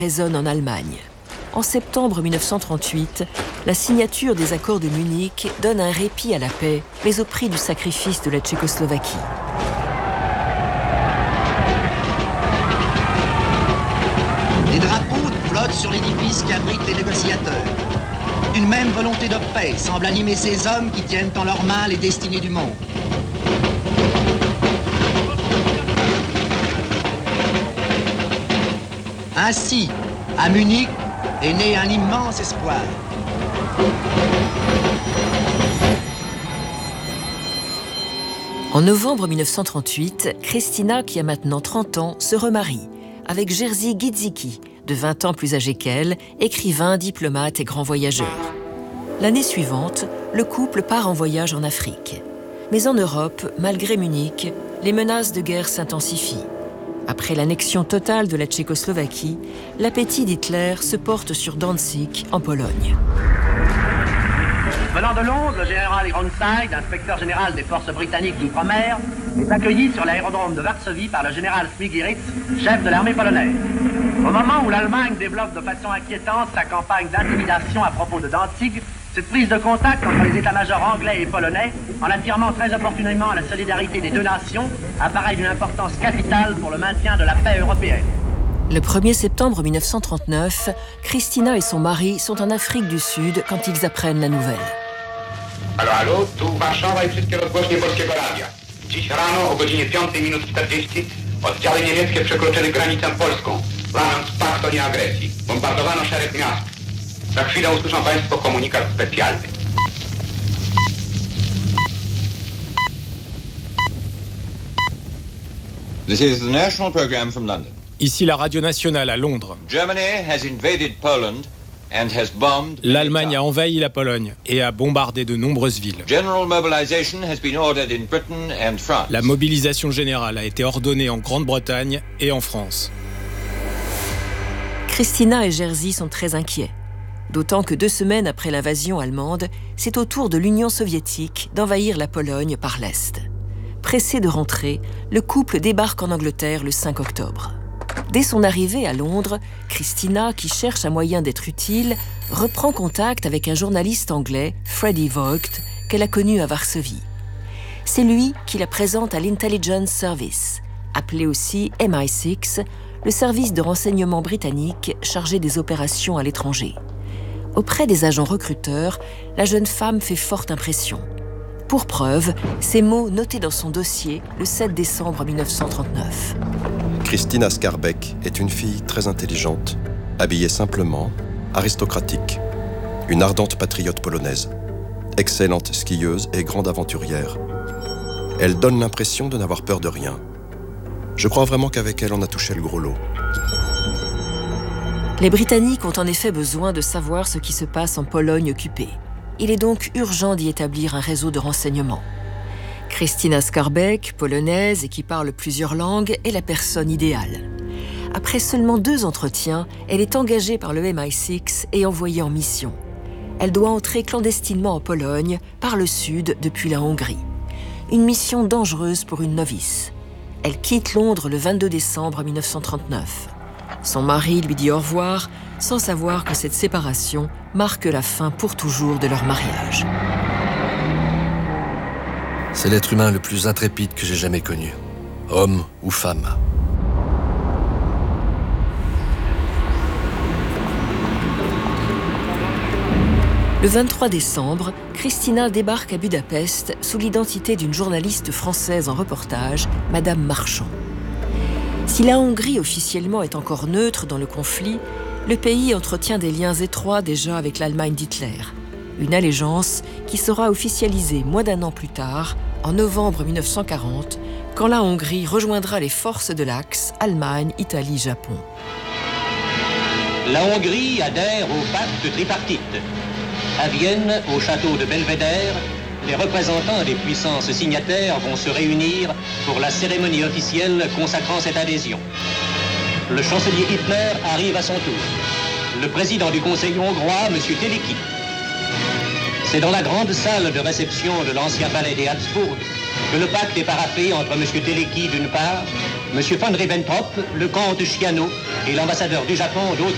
résonne en Allemagne. En septembre 1938, la signature des accords de Munich donne un répit à la paix, mais au prix du sacrifice de la Tchécoslovaquie. Des drapeaux flottent sur l'édifice qui abrite les négociateurs. Une même volonté de paix semble animer ces hommes qui tiennent en leurs mains les destinées du monde. Ainsi, à Munich, est né un immense espoir. En novembre 1938, Kristina, qui a maintenant 30 ans, se remarie avec Jerzy Giedzicki, de 20 ans plus âgé qu'elle, écrivain, diplomate et grand voyageur. L'année suivante, le couple part en voyage en Afrique. Mais en Europe, malgré Munich, les menaces de guerre s'intensifient. Après l'annexion totale de la Tchécoslovaquie, l'appétit d'Hitler se porte sur Danzig, en Pologne. Venant de Londres, le général Ironside, inspecteur général des forces britanniques d'outre-mer, est accueilli sur l'aérodrome de Varsovie par le général Śmigierz, chef de l'armée polonaise. Au moment où l'Allemagne développe de façon inquiétante sa campagne d'intimidation à propos de Danzig, cette prise de contact entre les états-majors anglais et polonais, en affirmant très opportunément la solidarité des deux nations, apparaît d'une importance capitale pour le maintien de la paix européenne. Le 1er septembre 1939, Kristina et son mari sont en Afrique du Sud quand ils apprennent la nouvelle. Halo, tu Warszawa i wszystkie rozgłośnie Polskiego Radia. Dziś rano o godzinie 5:40 oddziały niemieckie przekroczyły granicę polską, łamiąc pakt o nieagresji. Bombardowano szereg miast. Za chwilę usłyszą Państwo komunikat specjalny. This is the national program from London. Ici la radio nationale à Londres. Germany has invaded Poland and has bombed. L'Allemagne a envahi la Pologne et a bombardé de nombreuses villes. General mobilization has been ordered in Britain and France. La mobilisation générale a été ordonnée en Grande-Bretagne et en France. Kristina et Jerzy sont très inquiets. D'autant que 2 semaines après l'invasion allemande, c'est au tour de l'Union soviétique d'envahir la Pologne par l'Est. Pressé de rentrer, le couple débarque en Angleterre le 5 octobre. Dès son arrivée à Londres, Kristina, qui cherche un moyen d'être utile, reprend contact avec un journaliste anglais, Freddie Vogt, qu'elle a connu à Varsovie. C'est lui qui la présente à l'Intelligence Service, appelé aussi MI6, le service de renseignement britannique chargé des opérations à l'étranger. Auprès des agents recruteurs, la jeune femme fait forte impression. Pour preuve, ces mots notés dans son dossier le 7 décembre 1939. Kristina Skarbek est une fille très intelligente, habillée simplement, aristocratique, une ardente patriote polonaise, excellente skieuse et grande aventurière. Elle donne l'impression de n'avoir peur de rien. Je crois vraiment qu'avec elle, on a touché le gros lot. Les Britanniques ont en effet besoin de savoir ce qui se passe en Pologne occupée. Il est donc urgent d'y établir un réseau de renseignement. Kristina Skarbek, polonaise et qui parle plusieurs langues, est la personne idéale. Après seulement 2 entretiens, elle est engagée par le MI6 et envoyée en mission. Elle doit entrer clandestinement en Pologne, par le sud, depuis la Hongrie. Une mission dangereuse pour une novice. Elle quitte Londres le 22 décembre 1939. Son mari lui dit au revoir, sans savoir que cette séparation marque la fin pour toujours de leur mariage. C'est l'être humain le plus intrépide que j'ai jamais connu, homme ou femme. Le 23 décembre, Kristina débarque à Budapest sous l'identité d'une journaliste française en reportage, Madame Marchand. Si la Hongrie officiellement est encore neutre dans le conflit, le pays entretient des liens étroits déjà avec l'Allemagne d'Hitler. Une allégeance qui sera officialisée moins d'1 an plus tard, en novembre 1940, quand la Hongrie rejoindra les forces de l'Axe, Allemagne, Italie, Japon. La Hongrie adhère au pacte tripartite. À Vienne, au château de Belvédère, les représentants des puissances signataires vont se réunir pour la cérémonie officielle consacrant cette adhésion. Le chancelier Hitler arrive à son tour. Le président du Conseil hongrois, M. Teleki. C'est dans la grande salle de réception de l'ancien palais des Habsbourg que le pacte est paraphé entre M. Teleki d'une part, M. von Ribbentrop, le comte Chiano et l'ambassadeur du Japon d'autre